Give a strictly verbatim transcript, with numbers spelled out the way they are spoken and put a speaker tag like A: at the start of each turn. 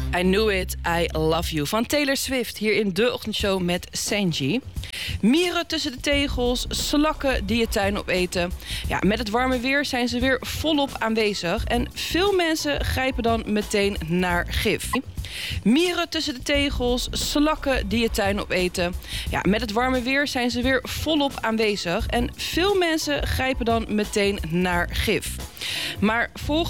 A: I Knew It, I Love You van Taylor Swift hier in de ochtendshow met Sanji. Mieren tussen de tegels, slakken die je tuin opeten. Ja, met het warme weer zijn ze weer volop aanwezig en veel mensen grijpen dan meteen naar gif. Mieren tussen de tegels, slakken die je tuin opeten. Ja, met het warme weer zijn ze weer volop aanwezig en veel mensen grijpen dan meteen naar gif. Maar volgens